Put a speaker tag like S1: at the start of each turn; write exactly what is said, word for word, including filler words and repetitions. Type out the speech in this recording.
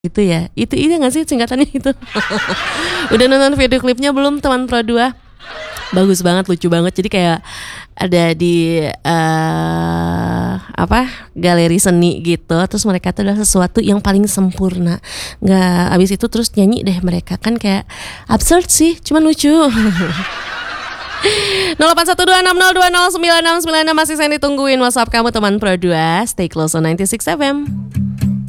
S1: Gitu ya? Itu iya nggak sih singkatannya itu? Udah nonton video klipnya belum teman Pro dua? Bagus banget, lucu banget. Jadi kayak ada di uh, apa galeri seni gitu. Terus mereka tuh adalah sesuatu yang paling sempurna. Nggak abis itu terus nyanyi deh mereka. Kan kayak absurd sih, cuman lucu. nol delapan satu dua enam nol dua nol sembilan enam sembilan enam masih saya ditungguin WhatsApp kamu teman Pro dua. Stay close on sembilan puluh enam F M.